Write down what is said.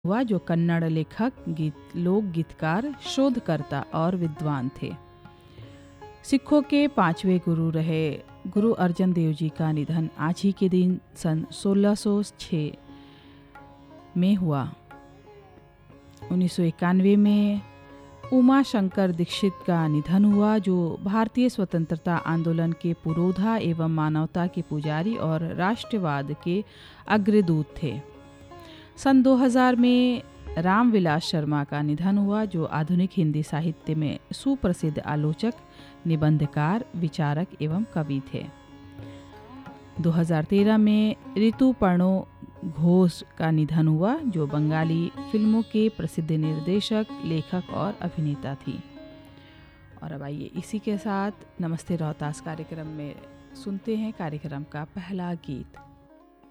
हुआ, जो कन्नड़ लेखक, लोक गीतकार, शोधकर्ता और विद्वान थे। सिखों के 5वें गुरु रहे गुरु अर्जन देव जी का निधन आज ही के दिन सन 1606 में हुआ। 1991 में उमा शंकर दीक्षित का निधन हुआ, जो भारतीय स्वतंत्रता आंदोलन के पुरोधा एवं मानवता के पुजारी और राष्ट्रवाद के अग्रदूत थे। सन 2000 में रामविलास शर्मा का निधन हुआ, जो आधुनिक हिंदी साहित्य में सुप्रसिद्ध आलोचक, निबंधकार, विचारक एवं कवि थे। 2013 में ऋतुपर्णो घोष का निधन हुआ, जो बंगाली फिल्मों के प्रसिद्ध निर्देशक, लेखक और अभिनेता थी। और अब आइए इसी के साथ नमस्ते रोहतास कार्यक्रम में सुनते हैं कार्यक्रम का पहला गीत।